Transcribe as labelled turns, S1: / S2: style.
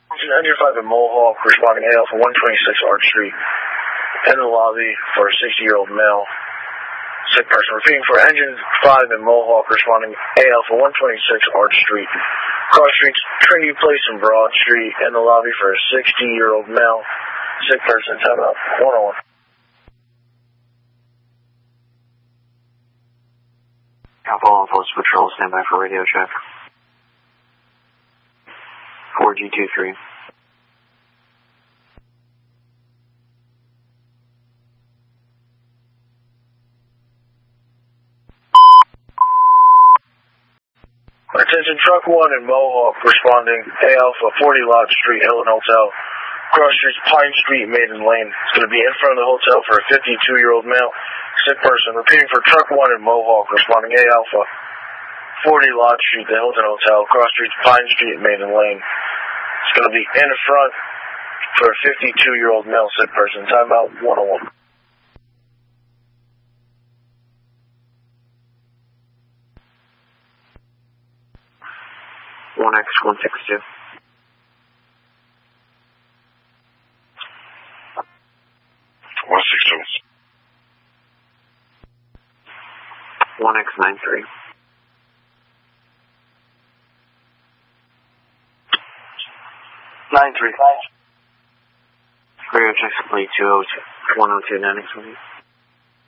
S1: Engine 5 in Mohawk, responding AL for 126 Arch Street. In the lobby for a 60-year-old male. Sick person. Repeating for Engine 5 in Mohawk, responding AL for 126 Arch Street. Cross Streets, Trinity Place and Broad Street. In the lobby for a 60-year-old male. Sick person. Time out. 101.
S2: Alpha Post Patrol, stand by for radio check. 4G23.
S1: Attention, Truck 1 in Mohawk, responding AL for 40 Lot Street, Hilton Hotel. Cross Streets, Pine Street, Maiden Lane. It's going to be in front of the hotel for a 52-year-old male. Sick person. Repeating for Truck 1 in Mohawk, responding A Alpha, 40 Lot Street, the Hilton Hotel, Cross Streets, Pine Street, Maiden Lane. It's going to be in front for a 52-year-old male sick person. Time out 101.
S2: X162. 1X93.
S1: 93.
S2: Radio check complete 102 9X1.